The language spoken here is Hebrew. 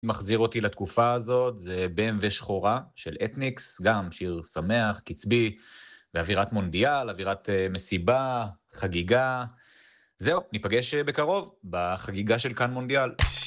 מחזיר אותי לתקופה הזאת, זה BMW שחורה של אתניקס, גם שיר שמח, קצבי, באווירת מונדיאל, אווירת מסיבה, חגיגה. זהו, ניפגש בקרוב בחגיגה של כאן מונדיאל.